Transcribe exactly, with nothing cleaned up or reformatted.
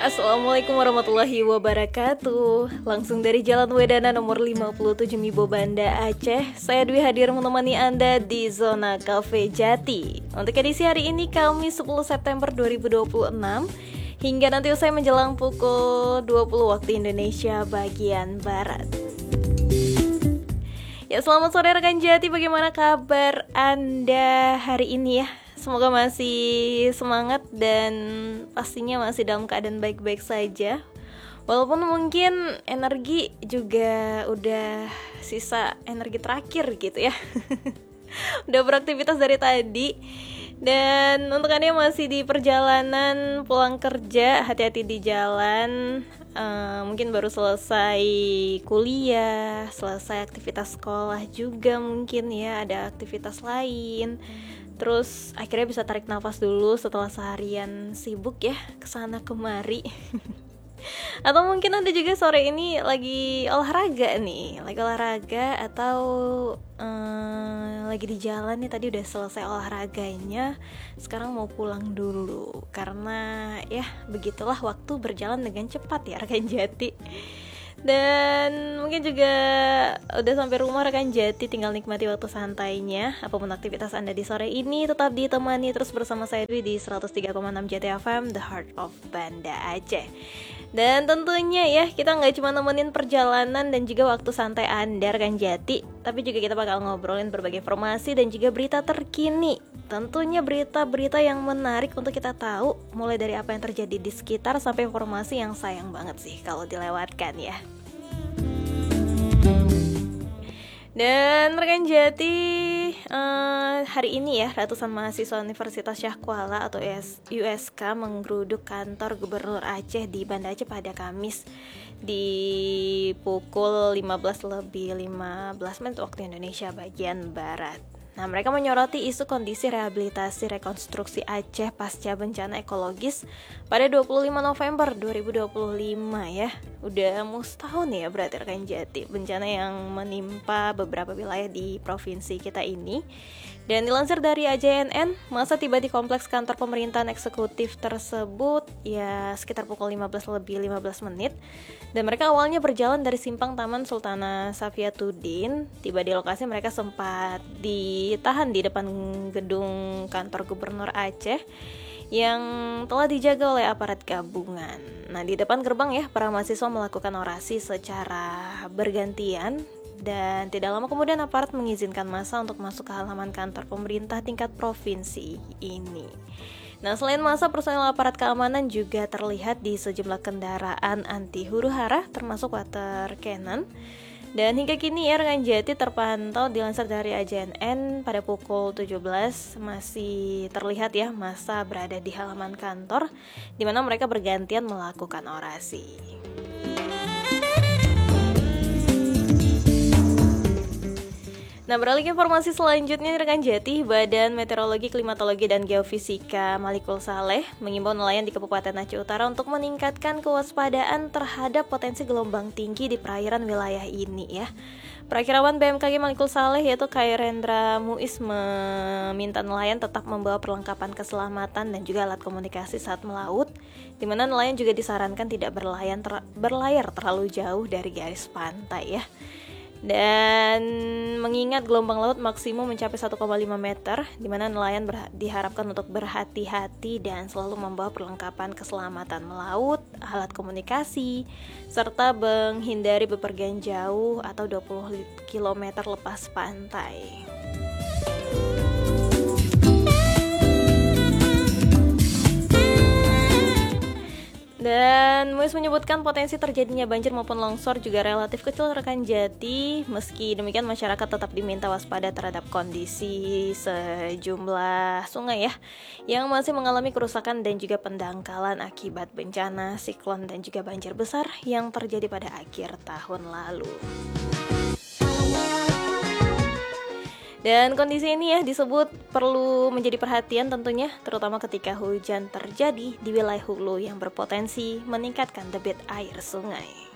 Assalamualaikum warahmatullahi wabarakatuh. Langsung dari Jalan Wedana nomor lima puluh tujuh Mibo Banda Aceh, saya Dwi hadir menemani Anda di Zona Cafe Jati. Untuk edisi hari ini Kamis sepuluh September dua ribu dua puluh enam, hingga nanti usai menjelang pukul dua puluh waktu Indonesia bagian Barat. Ya, selamat sore rekan Jati, bagaimana kabar Anda hari ini ya? Semoga masih semangat dan pastinya masih dalam keadaan baik-baik saja. Walaupun mungkin energi juga udah sisa energi terakhir gitu ya. Udah beraktivitas dari tadi. Dan untuk Anda yang masih di perjalanan pulang kerja, hati-hati di jalan. uh, Mungkin baru selesai kuliah, selesai aktivitas sekolah juga mungkin ya, ada aktivitas lain. Terus akhirnya bisa tarik nafas dulu setelah seharian sibuk ya, kesana kemari. Atau mungkin Anda juga sore ini lagi olahraga nih, lagi olahraga atau um, lagi di jalan nih, tadi udah selesai olahraganya, sekarang mau pulang dulu. Karena ya begitulah, waktu berjalan dengan cepat ya rekan Jati. Dan mungkin juga udah sampai rumah rekan Jati, tinggal nikmati waktu santainya. Apapun aktivitas Anda di sore ini, tetap ditemani terus bersama saya Dwi di seratus tiga koma enam Jati F M, The Heart of Banda Aceh. Dan tentunya ya, kita gak cuma nemenin perjalanan dan juga waktu santai Anda rekan Jati, tapi juga kita bakal ngobrolin berbagai informasi dan juga berita terkini. Tentunya berita-berita yang menarik untuk kita tahu, mulai dari apa yang terjadi di sekitar sampai informasi yang sayang banget sih kalau dilewatkan ya. Dan rekan Jati, uh, hari ini ya ratusan mahasiswa Universitas Syah Kuala atau U S K menggeruduk kantor Gubernur Aceh di Banda Aceh pada Kamis di pukul lima belas lebih lima belas menit waktu Indonesia bagian Barat. Nah, mereka menyoroti isu kondisi rehabilitasi rekonstruksi Aceh pasca bencana ekologis pada dua puluh lima November dua ribu dua puluh lima ya. Udah mau setahun ya berarti rekan Jati, bencana yang menimpa beberapa wilayah di provinsi kita ini. Dan dilansir dari A J N N, masa tiba di kompleks kantor pemerintahan eksekutif tersebut ya sekitar pukul lima belas lebih lima belas menit. Dan mereka awalnya berjalan dari simpang Taman Sultanah Safiatuddin. Tiba di lokasi, mereka sempat ditahan di depan gedung kantor Gubernur Aceh yang telah dijaga oleh aparat gabungan. Nah, di depan gerbang ya, para mahasiswa melakukan orasi secara bergantian. Dan tidak lama kemudian aparat mengizinkan massa untuk masuk ke halaman kantor pemerintah tingkat provinsi ini. Nah, selain massa, personel aparat keamanan juga terlihat di sejumlah kendaraan anti huru hara termasuk water cannon. Dan hingga kini ya rekan Jati, terpantau dilansir dari A J N N pada pukul tujuh belas masih terlihat ya massa berada di halaman kantor, di mana mereka bergantian melakukan orasi. Nah, beralih ke informasi selanjutnya rekan Jati, Badan Meteorologi, Klimatologi, dan Geofisika Malikul Saleh mengimbau nelayan di Kabupaten Aceh Utara untuk meningkatkan kewaspadaan terhadap potensi gelombang tinggi di perairan wilayah ini ya. Perakirawan B M K G Malikul Saleh yaitu Kairendra Muiz meminta nelayan tetap membawa perlengkapan keselamatan dan juga alat komunikasi saat melaut, di mana nelayan juga disarankan tidak berlayar, ter- berlayar terlalu jauh dari garis pantai ya. Dan mengingat gelombang laut maksimum mencapai satu koma lima meter, di mana nelayan berha- diharapkan untuk berhati-hati dan selalu membawa perlengkapan keselamatan melaut, alat komunikasi, serta menghindari bepergian jauh atau dua puluh kilometer lepas pantai. Dan Muiz menyebutkan potensi terjadinya banjir maupun longsor juga relatif kecil rekan Jati. Meski demikian, masyarakat tetap diminta waspada terhadap kondisi sejumlah sungai ya yang masih mengalami kerusakan dan juga pendangkalan akibat bencana, siklon dan juga banjir besar yang terjadi pada akhir tahun lalu. Dan kondisi ini ya disebut perlu menjadi perhatian tentunya, terutama ketika hujan terjadi di wilayah hulu yang berpotensi meningkatkan debit air sungai.